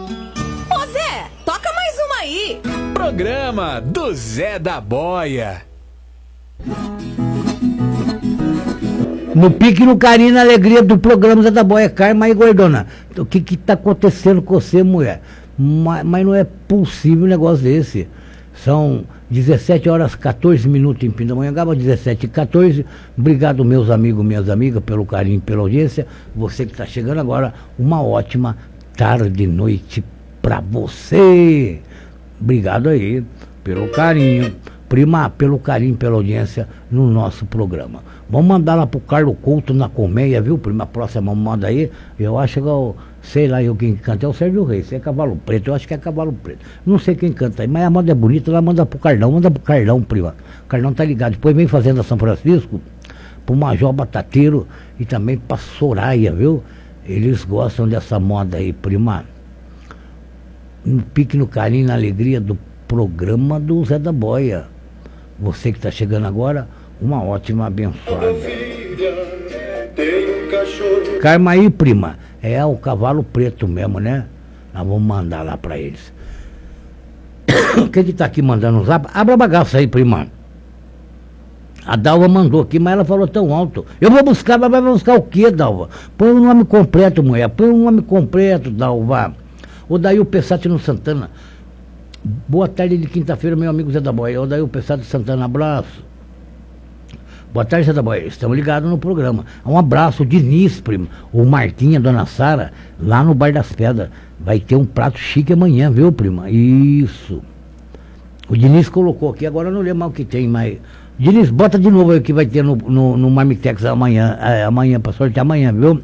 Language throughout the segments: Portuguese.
Ô Zé, toca mais uma aí. Programa do Zé da Boia. No pique, no carinho, na alegria do programa Zé da Boia. Karma e Gordona, o que tá acontecendo com você, mulher? Mas não é possível um negócio desse. São 17 horas 14 minutos em Pindamonhangaba, 17h14. Obrigado, meus amigos, minhas amigas, pelo carinho, pela audiência. Você que está chegando agora, uma ótima tarde e noite para você. Obrigado aí pelo carinho, prima, pelo carinho, pela audiência no nosso programa. Vamos mandar lá pro Carlos Couto na colmeia, viu, prima? Próxima moda aí. Eu acho que eu sei lá quem canta é o Sérgio Reis. Se é Cavalo Preto, eu acho que é Cavalo Preto. Não sei quem canta aí, mas a moda é bonita, ela manda pro Carlão, prima. O Carlão tá ligado. Depois vem fazendo a São Francisco, pro Major Batateiro e também pra Soraya, viu? Eles gostam dessa moda aí, prima. No pique, no carinho, na alegria do programa do Zé da Boia. Você que tá chegando agora, uma ótima abençoada. Karma aí, prima. É o Cavalo Preto mesmo, né? Nós vamos mandar lá pra eles. Quem que tá aqui mandando um zap? Abra a bagaça aí, prima. A Dalva mandou aqui, mas ela falou tão alto. Eu vou buscar, mas vai buscar o quê, Dalva? Põe o nome completo, mulher. Põe o nome completo, Dalva. Odair Pessatino Santana. Boa tarde de quinta-feira, meu amigo Zé da Boia. Odair Pessatino Santana, abraço. Boa tarde, Zé da Boia. Estamos ligados no programa. Um abraço, o Diniz, primo. O Marquinha, Dona Sara, lá no Bar das Pedras. Vai ter um prato chique amanhã, viu, prima? Isso. O Diniz colocou aqui, agora eu não lembro mais o que tem, mas... Diniz, bota de novo aí o que vai ter no Marmitex amanhã, amanhã, para sortear amanhã, viu?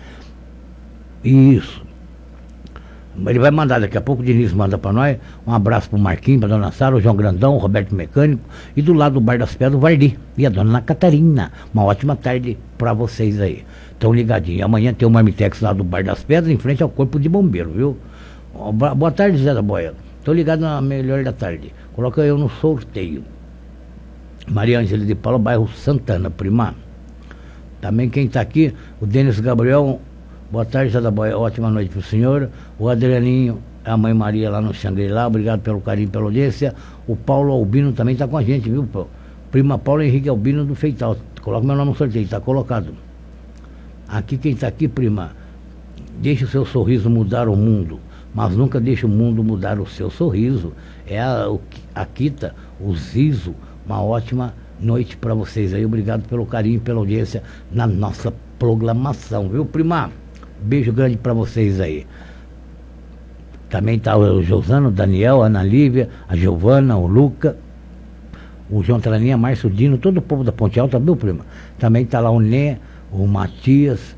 Isso. Ele vai mandar daqui a pouco, o Diniz manda para nós. Um abraço pro Marquinhos, pra Dona Sara, o João Grandão, o Roberto Mecânico. E do lado do Bar das Pedras, o Vardi e a Dona Ana Catarina. Uma ótima tarde para vocês aí. Estão ligadinhos. Amanhã tem o Marmitex lá do Bar das Pedras, em frente ao Corpo de Bombeiro, viu? Boa tarde, Zé da Boia. Estou ligado na melhor da tarde. Coloca eu no sorteio. Maria Ângela de Paula, bairro Santana, prima. Também quem está aqui, o Denis Gabriel. Boa tarde, Zé da Boia. Ótima noite para o senhor. O Adrianinho, a mãe Maria lá no Xangri-Lá. Obrigado pelo carinho, pela audiência. O Paulo Albino também está com a gente, viu, Paulo? Prima Paula Henrique Albino do Feital. Coloca meu nome no sorteio, está colocado. Aqui quem está aqui, prima. Deixe o seu sorriso mudar o mundo, mas nunca deixe o mundo mudar o seu sorriso. É a Kita, o Zizo. Uma ótima noite para vocês aí. Obrigado pelo carinho, pela audiência na nossa programação, viu, prima? Beijo grande para vocês aí. Também tá o Josano, o Daniel, a Ana Lívia, a Giovana, o Luca, o João Traninha, Márcio Dino, todo o povo da Ponte Alta, viu, prima? Também tá lá o Né, o Matias,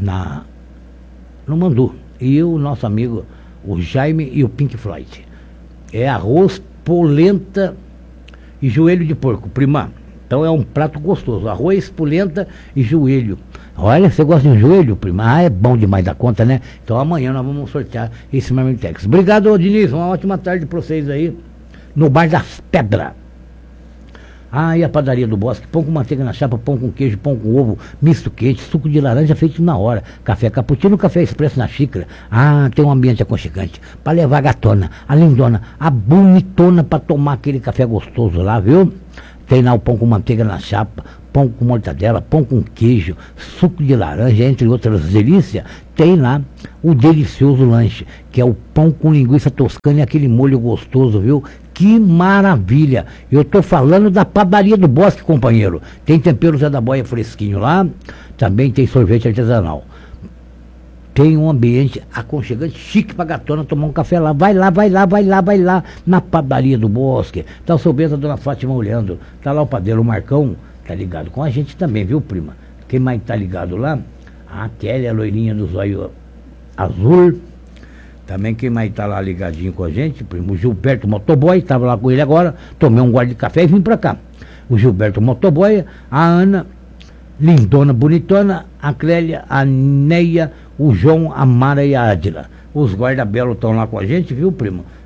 no Mandu. E o nosso amigo, o Jaime e o Pink Floyd. É arroz, polenta e joelho de porco, prima. Então é um prato gostoso, arroz, polenta e joelho. Olha, você gosta de joelho, prima? Ah, é bom demais da conta, né? Então amanhã nós vamos sortear esse Marmitex. Obrigado, Diniz, uma ótima tarde para vocês aí no Bar das Pedras. Ah, e a padaria do Bosque, pão com manteiga na chapa, pão com queijo, pão com ovo, misto quente, suco de laranja feito na hora, café cappuccino, café expresso na xícara. Ah, tem um ambiente aconchegante para levar a gatona, a lindona, a bonitona para tomar aquele café gostoso lá, viu? Tem lá o pão com manteiga na chapa, pão com mortadela, pão com queijo, suco de laranja, entre outras delícias. Tem lá o delicioso lanche, que é o pão com linguiça toscana e aquele molho gostoso, viu? Que maravilha! Eu tô falando da padaria do Bosque, companheiro. Tem tempero Zé da Boia fresquinho lá, também tem sorvete artesanal. Tem um ambiente aconchegante, chique pra gatona tomar um café lá. Vai lá, na padaria do Bosque. Tá o seu Bento, a dona Fátima olhando. Tá lá o padeiro, o Marcão, tá ligado com a gente também, viu, prima? Quem mais tá ligado lá? A Kelly, a loirinha do zóio azul. Também quem mais tá lá ligadinho com a gente, primo, o Gilberto Motoboy, tava lá com ele agora. Tomei um gole de café e vim pra cá. O Gilberto Motoboy, a Ana, lindona, bonitona, a Clélia, a Neia, o João, a Mara e a Adila. Os guarda-belos estão lá com a gente, viu, primo?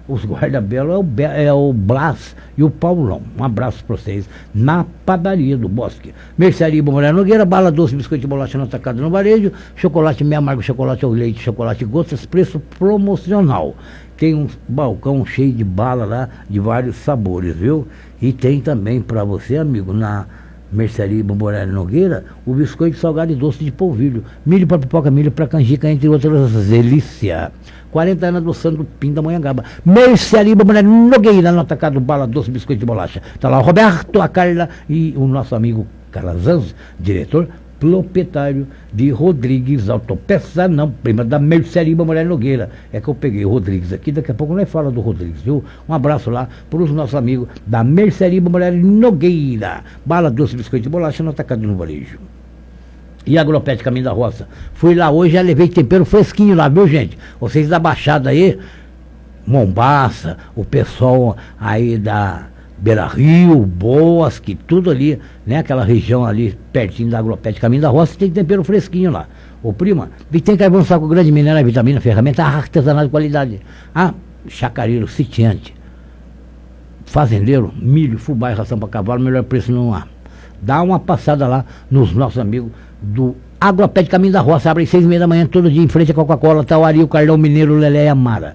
os guarda-belo é o Blas e o Paulão. Um abraço para vocês. Na padaria do Bosque. Mercearia Mulher Nogueira, bala doce, biscoito de bolacha no atacado no varejo, chocolate meio amargo, chocolate ao leite, chocolate gotas, preço promocional. Tem um balcão cheio de bala lá, de vários sabores, viu? E tem também para você, amigo, na Mercearia Mulher Nogueira, o biscoito salgado e doce de polvilho. Milho para pipoca, milho para canjica, entre outras delícias. 40 anos do Santo Pim da Monhangaba. Mercearia Mulher Nogueira, no atacado bala doce, biscoito de bolacha. Tá lá o Roberto, a Carla e o nosso amigo Calazans, diretor proprietário de Rodrigues Autopeça, não, prima da Mercearia Mulher Nogueira. É que eu peguei o Rodrigues aqui, daqui a pouco nós fala do Rodrigues, viu? Um abraço lá para os nossos amigos da Mercearia Mulher Nogueira. Bala doce, biscoito de bolacha no atacado no varejo. E Agropet Caminho da Roça. Fui lá hoje, já levei tempero fresquinho lá, viu, gente? Vocês da Baixada aí, Mombaça, o pessoal aí da Beira Rio, Boas, que tudo ali, né? Aquela região ali, pertinho da Agropet Caminho da Roça, tem tempero fresquinho lá. Ô prima, tem carvão saco grande, mineral, vitamina, ferramenta, artesanal de qualidade. Chacareiro, sitiante, fazendeiro, milho, fubá e ração para cavalo, melhor preço não há. Dá uma passada lá nos nossos amigos do Agropet Caminho da Roça, abre às 6h30 da manhã, todo dia, em frente à Coca-Cola, Tauari, o Carlão Mineiro, Lelé e Amara.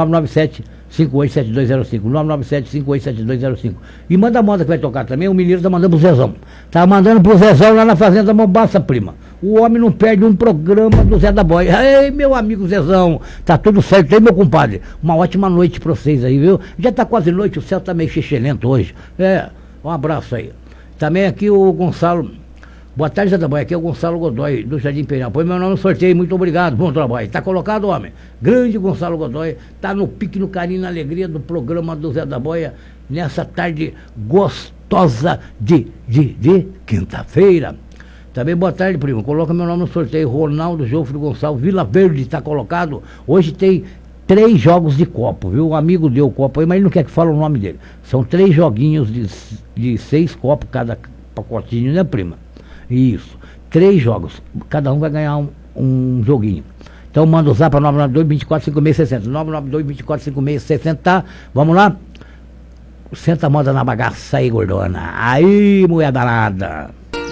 997-587205, 997-587205. E manda a moda que vai tocar também, o Mineiro tá mandando pro Zezão. Tá mandando pro Zezão lá na Fazenda Mombaça, prima. O homem não perde um programa do Zé da Boia. Ei, meu amigo Zezão, tá tudo certo aí, meu compadre. Uma ótima noite pra vocês aí, viu? Já tá quase noite, o céu tá meio xixelento hoje. Um abraço aí. Também aqui o Gonçalo. Boa tarde, Zé da Boia. Aqui é o Gonçalo Godoy, do Jardim Imperial. Põe meu nome no sorteio, muito obrigado. Bom trabalho. Tá colocado, homem? Grande Gonçalo Godoy. Tá no pique, no carinho, na alegria do programa do Zé da Boia, nessa tarde gostosa de quinta-feira. Também boa tarde, primo. Coloca meu nome no sorteio. Ronaldo Jofre Gonçalves, Vila Verde, tá colocado. Hoje tem 3 jogos de copo, viu? O amigo deu o copo aí, mas ele não quer que fale o nome dele. São 3 joguinhos de 6 copos cada pacotinho, né, prima? Isso. 3 jogos. Cada um vai ganhar um joguinho. Então manda usar para 992-245660. 992-245660. Tá? Vamos lá? Senta a moda na bagaça aí, gordona. Aí, mulher danada.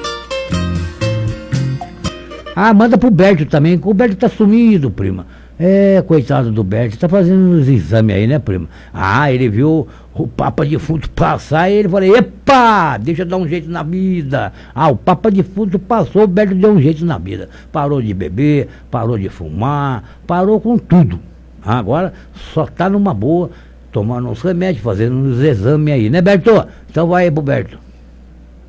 Manda pro Berto também. O Berto tá sumido, prima. Coitado do Berto, tá fazendo uns exames aí, né, prima? Ele viu o Papa Defunto passar e ele falou, epa, deixa eu dar um jeito na vida. O Papa Defunto passou, o Berto deu um jeito na vida. Parou de beber, parou de fumar, parou com tudo. Agora só tá numa boa, tomando uns remédios, fazendo uns exames aí, né, Berto? Então vai aí pro Berto.